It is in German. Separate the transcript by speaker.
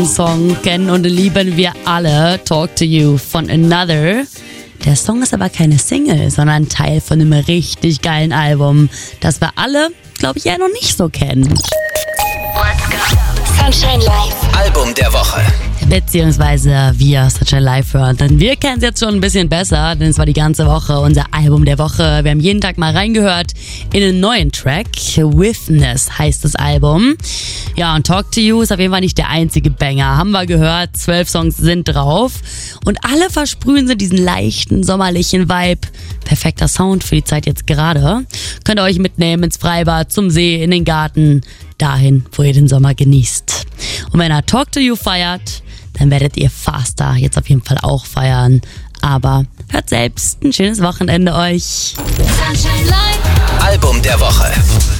Speaker 1: Song kennen und lieben wir alle, Talk to You von Another. Der Song ist aber keine Single, sondern Teil von einem richtig geilen Album, das wir alle, glaube ich, ja noch nicht so kennen.
Speaker 2: Let's go. Sunshine Live.
Speaker 3: Album der Woche.
Speaker 1: Beziehungsweise wir Sunshine Live hören, denn wir kennen es jetzt schon ein bisschen besser, denn es war die ganze Woche unser Album der Woche. Wir haben jeden Tag mal reingehört in einen neuen Track. Witness heißt das Album. Ja, und Talk to You ist auf jeden Fall nicht der einzige Banger. Haben wir gehört, 12 Songs sind drauf und alle versprühen sie diesen leichten, sommerlichen Vibe. Perfekter Sound für die Zeit jetzt gerade. Könnt ihr euch mitnehmen ins Freibad, zum See, in den Garten, dahin, wo ihr den Sommer genießt. Und wenn ihr Talk to You feiert, dann werdet ihr Faster jetzt auf jeden Fall auch feiern. Aber hört selbst, ein schönes Wochenende euch.
Speaker 2: Sunshine Live.
Speaker 3: Album der Woche.